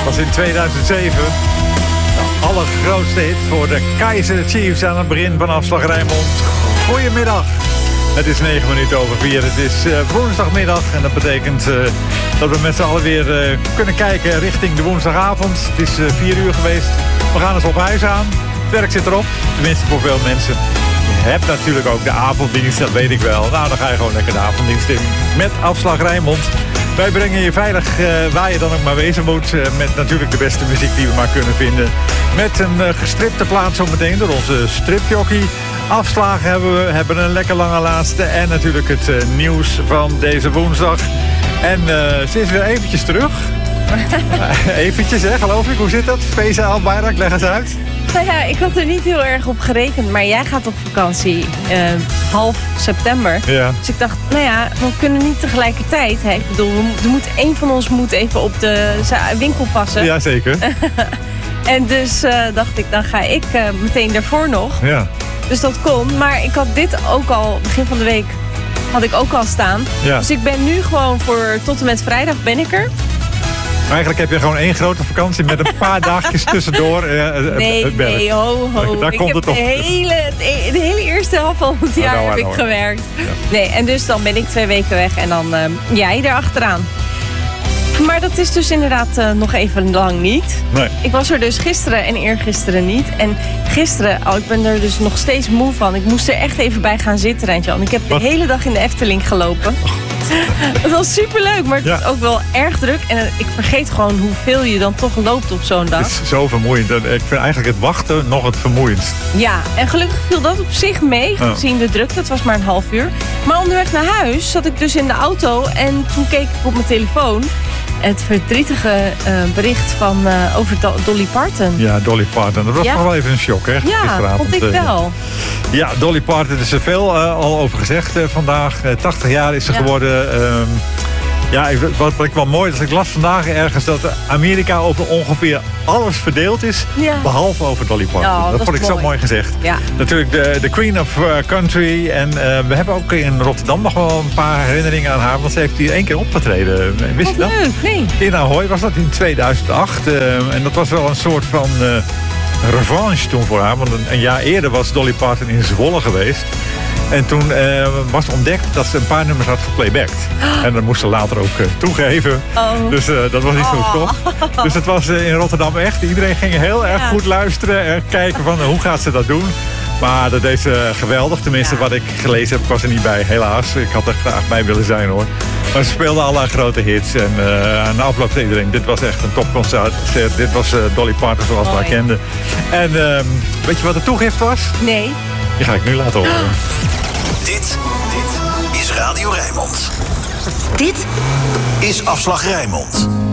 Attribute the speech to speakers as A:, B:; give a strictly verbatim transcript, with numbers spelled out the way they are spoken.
A: was in tweeduizend zeven. De allergrootste hit voor de Kaizer Chiefs aan het begin van Afslag Rijnmond. Goedemiddag. Het is negen minuten over vier. Het is uh, woensdagmiddag en dat betekent uh, dat we met z'n allen weer uh, kunnen kijken richting de woensdagavond. Het is uh, vier uur geweest. We gaan eens op huis aan. Het werk zit erop, tenminste voor veel mensen. Je hebt natuurlijk ook de avonddienst, dat weet ik wel. Nou, dan ga je gewoon lekker de avonddienst in met Afslag Rijnmond. Wij brengen je veilig uh, waar je dan ook maar wezen moet. Uh, met natuurlijk de beste muziek die we maar kunnen vinden. Met een uh, gestripte plaat zometeen door onze stripjockey. Afslagen hebben we, hebben een lekker lange laatste. En natuurlijk het uh, nieuws van deze woensdag. En uh, ze is weer eventjes terug. eventjes, hè, geloof ik. Hoe zit dat? Feza Al Bayrak, leg eens uit.
B: Nou ja, ik had er niet heel erg op gerekend. Maar jij gaat op vakantie uh, half september.
A: Ja.
B: Dus ik dacht, nou ja, we kunnen niet tegelijkertijd. Hè? Ik bedoel, we, we moet, één van ons moet even op de winkel passen.
A: Ja, zeker.
B: En dus uh, dacht ik, dan ga ik uh, meteen daarvoor nog.
A: Ja.
B: Dus dat kon. Maar ik had dit ook al, begin van de week, had ik ook al staan.
A: Ja.
B: Dus ik ben nu gewoon voor tot en met vrijdag ben ik er.
A: Maar eigenlijk heb je gewoon één grote vakantie met een paar dagjes tussendoor. Uh,
B: nee,
A: het
B: nee, ho, ho.
A: Daar
B: ik
A: komt
B: heb
A: het toch.
B: De hele, de hele eerste helft van het jaar
A: oh, nou,
B: heb
A: nou,
B: ik gewerkt.
A: Ja.
B: Nee, en dus dan ben ik twee weken weg en dan uh, jij erachteraan. Maar dat is dus inderdaad uh, nog even lang niet.
A: Nee.
B: Ik was er dus gisteren en eergisteren niet. En gisteren, oh, ik ben er dus nog steeds moe van. Ik moest er echt even bij gaan zitten, Rijn-Jan. Ik heb de
A: Wat?
B: hele dag in de Efteling gelopen. Oh. Het was superleuk, maar het
A: Ja.
B: is ook wel erg druk. En uh, ik vergeet gewoon hoeveel je dan toch loopt op zo'n dag.
A: Het is zo vermoeiend. Ik vind eigenlijk het wachten nog het vermoeiendst.
B: Ja, en gelukkig viel dat op zich mee, gezien de drukte. Het was maar een half uur. Maar onderweg naar huis zat ik dus in de auto en toen keek ik op mijn telefoon het verdrietige uh, bericht van, uh, over Do- Dolly Parton.
A: Ja, Dolly Parton. Dat was
B: Ja.
A: toch wel even een shock, hè?
B: Ja,
A: gisteravond.
B: vond ik wel.
A: Ja, Dolly Parton, er is er veel uh, al over gezegd uh, vandaag. Uh, tachtig jaar is ze
B: Ja.
A: geworden. Um, ja, ik, wat, wat ik wel mooi is, ik las vandaag ergens dat Amerika over ongeveer alles verdeeld is,
B: Ja.
A: behalve over Dolly Parton.
B: Oh,
A: dat,
B: dat
A: vond ik
B: is
A: zo
B: mooi.
A: mooi gezegd.
B: Ja.
A: Natuurlijk de, de Queen of uh, Country. En uh, we hebben ook in Rotterdam nog wel een paar herinneringen aan haar, want ze heeft hier één keer opgetreden. Wist je
B: Wat
A: dat?
B: leuk, nee.
A: In Ahoy was dat in tweeduizend acht. Uh, en dat was wel een soort van uh, revanche toen voor haar. Want een, een jaar eerder was Dolly Parton in Zwolle geweest. En toen uh, was ontdekt dat ze een paar nummers had geplaybacked. En dat moest ze later ook uh, toegeven.
B: Oh.
A: Dus uh, dat was niet zo
B: Oh.
A: tof. Dus het was uh, in Rotterdam echt. Iedereen ging heel erg
B: Ja.
A: goed luisteren en kijken van uh, hoe gaat ze dat doen. Maar dat deed ze geweldig. Tenminste,
B: Ja.
A: wat ik gelezen heb, ik was er niet bij. Helaas, ik had er graag bij willen zijn hoor. Maar ze speelden allerlei grote hits. En uh, aan de afloop zei iedereen, dit was echt een topconcert. Dit was uh, Dolly Parton zoals we haar
B: Mooi.
A: kenden. En uh, weet je wat de toegift was?
B: Nee.
A: Die ga ik nu laten horen.
C: Dit, dit is Radio Rijnmond.
D: Dit
C: Is Afslag Rijnmond.